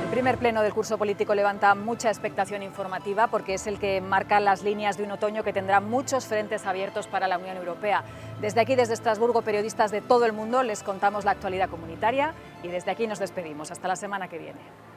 primer pleno del curso político levanta mucha expectación informativa porque es el que marca las líneas de un otoño que tendrá muchos frentes abiertos para la Unión Europea. Desde aquí, desde Estrasburgo, periodistas de todo el mundo les contamos la actualidad comunitaria y desde aquí nos despedimos. Hasta la semana que viene.